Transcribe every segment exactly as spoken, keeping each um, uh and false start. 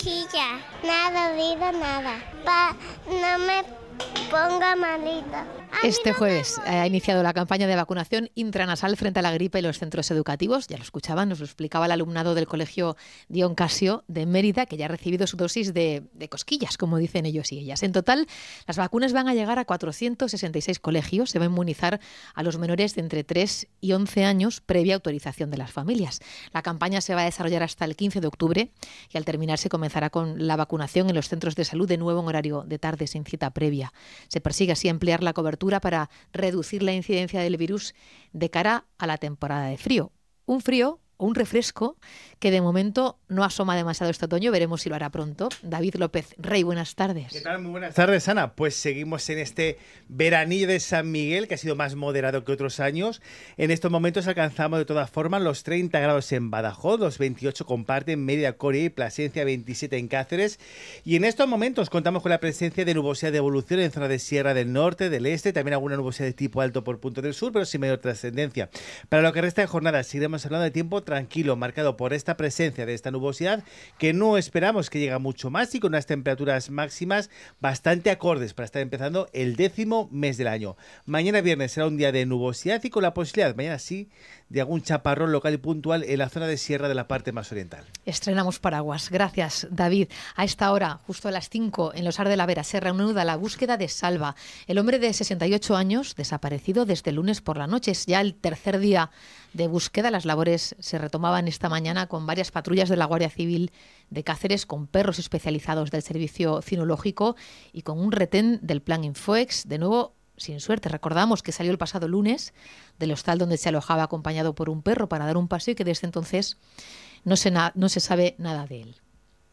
Quilla, nada, vida, nada. Pa, no me ponga malita. A mí Este no me jueves duele. ha iniciado la campaña de vacunación intranasal frente a la gripe en los centros educativos. Ya lo escuchaban, nos lo explicaba el alumnado del colegio Dion Casio de Mérida, que ya ha recibido su dosis de, de cosquillas, como dicen ellos y ellas. En total, las vacunas van a llegar a cuatrocientos sesenta y seis colegios. Se va a inmunizar a los menores de entre tres y once años previa autorización de las familias. La campaña se va a desarrollar hasta el quince de octubre y al terminar se comenzará con la vacunación en los centros de salud, de nuevo en horario de tarde sin cita previa. Se persigue así ampliar la cobertura para reducir la incidencia del virus de cara a la temporada de frío. Un frío o un refresco que de momento no asoma demasiado este otoño. Veremos si lo hará pronto. David López Rey, buenas tardes. ¿Qué tal? Muy buenas tardes, Ana. Pues seguimos en este veranillo de San Miguel, que ha sido más moderado que otros años. En estos momentos alcanzamos de todas formas los treinta grados en Badajoz, los veintiocho comparten Mérida, Coria y Plasencia, veintisiete en Cáceres. Y en estos momentos contamos con la presencia de nubosidad de evolución en zona de Sierra del Norte, del Este, también alguna nubosidad de tipo alto por punto del sur, pero sin mayor trascendencia. Para lo que resta de jornada, seguiremos hablando de tiempo tranquilo, marcado por esta presencia de esta nubosidad, que no esperamos que llegue mucho más y con unas temperaturas máximas bastante acordes para estar empezando el décimo mes del año. Mañana viernes será un día de nubosidad y con la posibilidad, mañana sí, de algún chaparrón local y puntual en la zona de sierra de la parte más oriental. Estrenamos paraguas. Gracias, David. A esta hora, justo a las cinco, en Losar de la Vera, se reanuda la búsqueda de Salva, el hombre de sesenta y ocho años, desaparecido desde el lunes por la noche. Es ya el tercer día de búsqueda. Las labores se retomaban esta mañana con varias patrullas de la Guardia Civil de Cáceres, con perros especializados del Servicio Cinológico y con un retén del Plan Infoex. De nuevo, sin suerte. Recordamos que salió el pasado lunes del hostal donde se alojaba acompañado por un perro para dar un paseo y que desde entonces no se, na- no se sabe nada de él.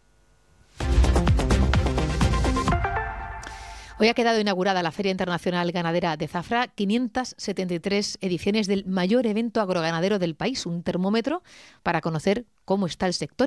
Hoy ha quedado inaugurada la Feria Internacional Ganadera de Zafra, quinientas setenta y tres ediciones del mayor evento agroganadero del país, un termómetro para conocer cómo está el sector.